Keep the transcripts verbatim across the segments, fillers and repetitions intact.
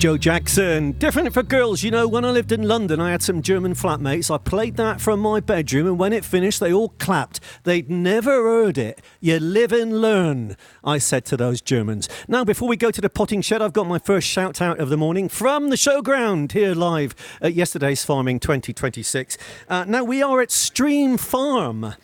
Joe Jackson. Different for girls. You know, when I lived in London, I had some German flatmates. I played that from my bedroom, and when it finished, they all clapped. They'd never heard it. You live and learn, I said to those Germans. Now, before we go to the potting shed, I've got my first shout-out of the morning from the showground here live at Yesterday's Farming twenty twenty-six. Uh, now, we are at Stream Farm.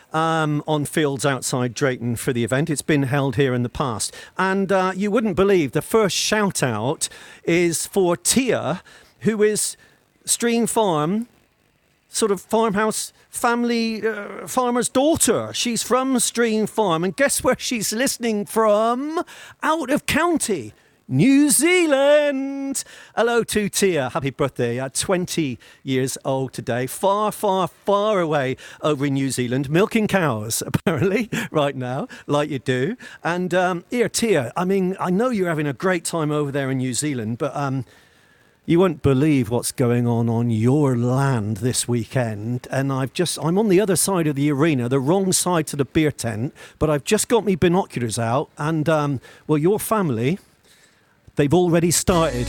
Um, on fields outside Drayton for the event. It's been held here in the past. And uh, you wouldn't believe the first shout out is for Tia, who is Stream Farm, sort of farmhouse family uh, farmer's daughter. She's from Stream Farm, and guess where she's listening from? Out of county. New Zealand. Hello to Tia. Happy birthday. Uh, twenty years old today. Far, far, far away over in New Zealand. Milking cows, apparently, right now, like you do. And um, here, Tia, I mean, I know you're having a great time over there in New Zealand, but um, you won't believe what's going on on your land this weekend. And I've just, I'm on the other side of the arena, the wrong side to the beer tent, but I've just got me binoculars out. And, um, well, your family... they've already started.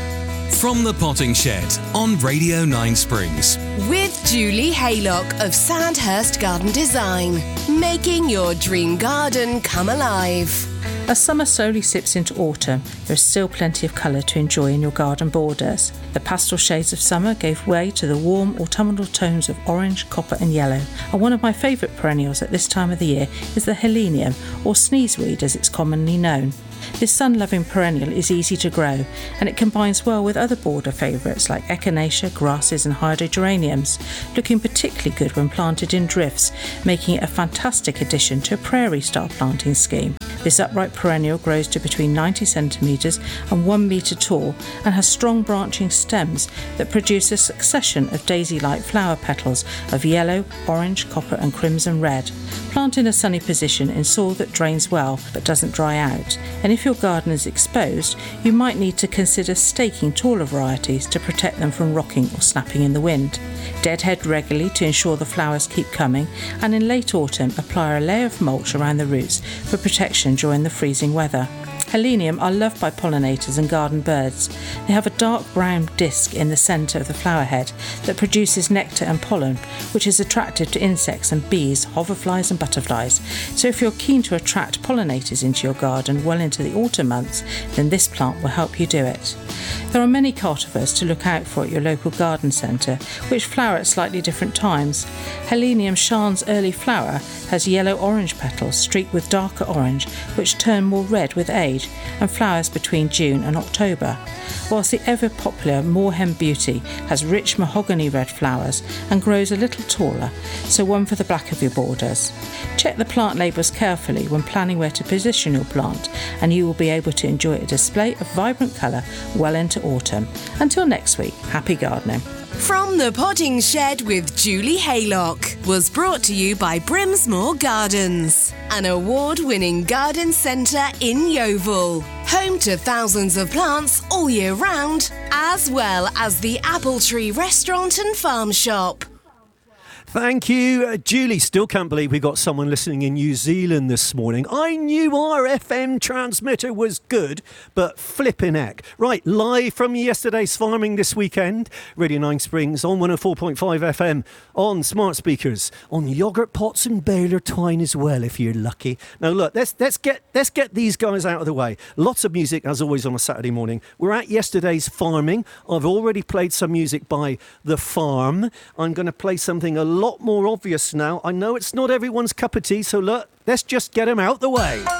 From the Potting Shed on Radio Nine Springs. With Julie Haylock of Sandhurst Garden Design. Making your dream garden come alive. As summer slowly sips into autumn, there is still plenty of colour to enjoy in your garden borders. The pastel shades of summer gave way to the warm autumnal tones of orange, copper and yellow. And one of my favourite perennials at this time of the year is the Helenium, or sneezeweed as it's commonly known. This sun-loving perennial is easy to grow, and it combines well with other border favourites like echinacea, grasses and hydrageraniums, looking particularly good when planted in drifts, making it a fantastic addition to a prairie-style planting scheme. This upright perennial grows to between ninety centimetres and one metre tall and has strong branching stems that produce a succession of daisy-like flower petals of yellow, orange, copper and crimson red. Plant in a sunny position in soil that drains well but doesn't dry out, and if your garden is exposed, you might need to consider staking taller varieties to protect them from rocking or snapping in the wind. Deadhead regularly to ensure the flowers keep coming, and in late autumn apply a layer of mulch around the roots for protection during the freezing weather. Helenium are loved by pollinators and garden birds. They have a dark brown disc in the centre of the flower head that produces nectar and pollen, which is attractive to insects and bees, hoverflies and butterflies. So if you're keen to attract pollinators into your garden well into the autumn months, then this plant will help you do it. There are many cultivars to look out for at your local garden centre, which flower at slightly different times. Helenium Shan's early flower has yellow-orange petals streaked with darker orange, which turn more red with age, and flowers between June and October, whilst the ever-popular Moorhen Beauty has rich mahogany red flowers and grows a little taller, so one for the black of your borders. Check the plant labels carefully when planning where to position your plant, and you will be able to enjoy a display of vibrant colour well into autumn. Until next week, happy gardening. From the Potting Shed with Julie Haylock was brought to you by Brimsmore Gardens, an award-winning garden centre in Yeovil, home to thousands of plants all year round, as well as the Apple Tree Restaurant and Farm Shop. Thank you, uh, Julie. Still can't believe we got someone listening in New Zealand this morning. I knew our F M transmitter was good, but flipping heck. Right, live from Yesterday's Farming this weekend, Radio Nine Springs on one oh four point five F M, on smart speakers, on yoghurt pots and baler twine as well, if you're lucky. Now look, let's let's get let's get these guys out of the way. Lots of music, as always, on a Saturday morning. We're at Yesterday's Farming. I've already played some music by The Farm. I'm going to play something a lot more obvious now. I know it's not everyone's cup of tea, so look, let's just get them out the way.